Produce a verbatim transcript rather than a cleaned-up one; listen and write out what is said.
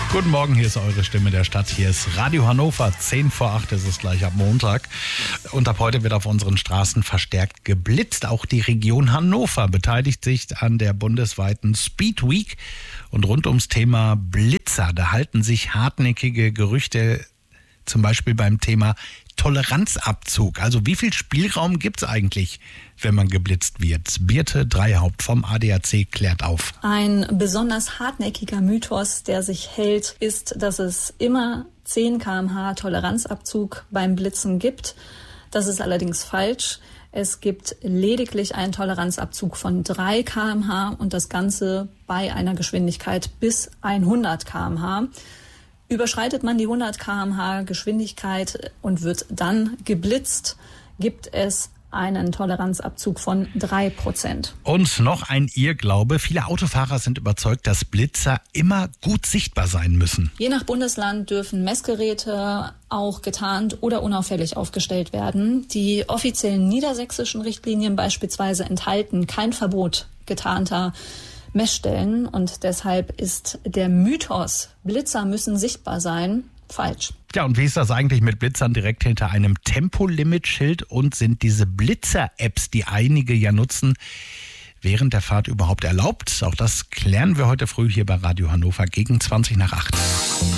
Guten Morgen, hier ist eure Stimme der Stadt. Hier ist Radio Hannover. zehn vor acht ist es gleich ab Montag. Und ab heute wird auf unseren Straßen verstärkt geblitzt. Auch die Region Hannover beteiligt sich an der bundesweiten Speed Week. Und rund ums Thema Blitzer, da halten sich hartnäckige Gerüchte, zum Beispiel beim Thema Toleranzabzug. Also wie viel Spielraum gibt es eigentlich, wenn man geblitzt wird? Birte Dreihaupt vom A D A C klärt auf. Ein besonders hartnäckiger Mythos, der sich hält, ist, dass es immer zehn Kilometer pro Stunde Toleranzabzug beim Blitzen gibt. Das ist allerdings falsch. Es gibt lediglich einen Toleranzabzug von drei Kilometer pro Stunde und das Ganze bei einer Geschwindigkeit bis hundert Kilometer pro Stunde. Überschreitet man die hundert Kilometer pro Stunde Geschwindigkeit und wird dann geblitzt, gibt es einen Toleranzabzug von drei Prozent. Und noch ein Irrglaube. Viele Autofahrer sind überzeugt, dass Blitzer immer gut sichtbar sein müssen. Je nach Bundesland dürfen Messgeräte auch getarnt oder unauffällig aufgestellt werden. Die offiziellen niedersächsischen Richtlinien beispielsweise enthalten kein Verbot getarnter Messstellen und deshalb ist der Mythos, Blitzer müssen sichtbar sein, falsch. Ja, und wie ist das eigentlich mit Blitzern direkt hinter einem Tempolimitschild und sind diese Blitzer-Apps, die einige ja nutzen, während der Fahrt überhaupt erlaubt? Auch das klären wir heute früh hier bei Radio Hannover gegen zwanzig nach acht.